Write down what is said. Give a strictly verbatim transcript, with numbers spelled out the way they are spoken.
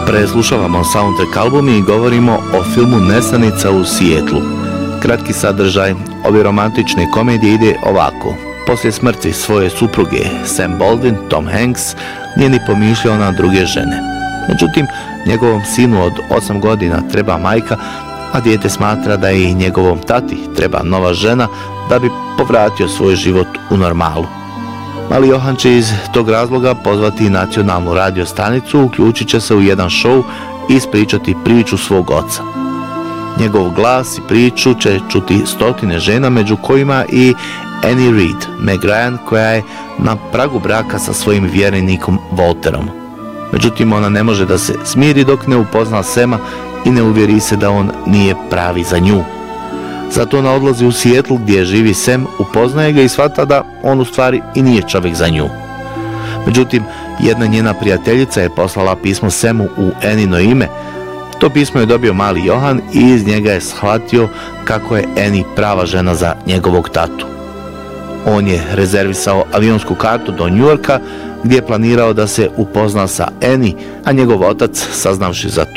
Preslušavamo soundtrack album i govorimo o filmu Nesanica u Sijetlu. Kratki sadržaj ove romantične komedije ide ovako. Poslije smrti svoje supruge, Sam Baldwin, Tom Hanks, nije ni pomišljao na druge žene. Međutim, njegovom sinu od osam godina treba majka, a dijete smatra da i njegovom tati treba nova žena da bi povratio svoj život u normalu. Mali Johan će iz tog razloga pozvati nacionalnu radio stanicu, uključit će se u jedan šou i ispričati priču svog oca. Njegov glas i priču će čuti stotine žena, među kojima i Annie Reed, Meg Ryan, koja je na pragu braka sa svojim vjerenikom Walterom. Međutim, ona ne može da se smiri dok ne upozna Sema i ne uvjeri se da on nije pravi za nju. Zato ona odlazi u Sijetl gdje živi Sam, upoznaje ga i shvata da on u stvari i nije čovjek za nju. Međutim, jedna njena prijateljica je poslala pismo Samu u Anino ime. To pismo je dobio mali Johan i iz njega je shvatio kako je Annie prava žena za njegovog tatu. On je rezervisao avionsku kartu do New Yorka gdje je planirao da se upozna sa Annie, a njegov otac, saznavši za